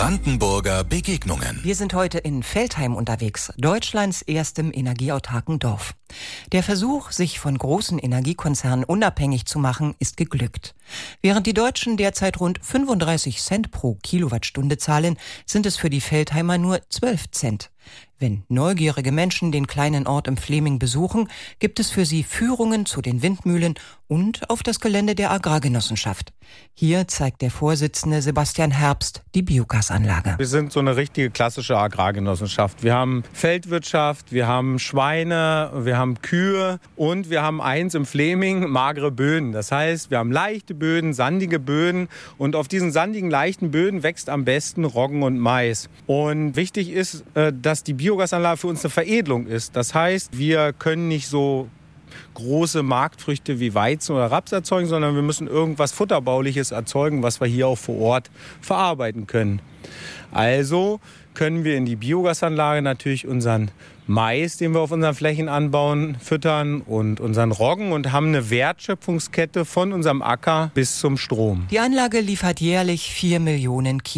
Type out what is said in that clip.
Brandenburger Begegnungen. Wir sind heute in Veltheim unterwegs, Deutschlands erstem energieautarken Dorf. Der Versuch, sich von großen Energiekonzernen unabhängig zu machen, ist geglückt. Während die Deutschen derzeit rund 35 Cent pro Kilowattstunde zahlen, sind es für die Veltheimer nur 12 Cent. Wenn neugierige Menschen den kleinen Ort im Fleming besuchen, gibt es für sie Führungen zu den Windmühlen und auf das Gelände der Agrargenossenschaft. Hier zeigt der Vorsitzende Sebastian Herbst die Biogasanlage. Wir sind so eine richtige klassische Agrargenossenschaft. Wir haben Feldwirtschaft, wir haben Schweine, wir haben Kühe und wir haben eins im Fleming, magere Böden. Das heißt, wir haben leichte Böden, sandige Böden und auf diesen sandigen, leichten Böden wächst am besten Roggen und Mais. Und wichtig ist, dass die Biogasanlage für uns eine Veredelung ist. Das heißt, wir können nicht so große Marktfrüchte wie Weizen oder Raps erzeugen, sondern wir müssen irgendwas Futterbauliches erzeugen, was wir hier auch vor Ort verarbeiten können. Also können wir in die Biogasanlage natürlich unseren Mais, den wir auf unseren Flächen anbauen, füttern und unseren Roggen und haben eine Wertschöpfungskette von unserem Acker bis zum Strom. Die Anlage liefert jährlich 4 Millionen Kilo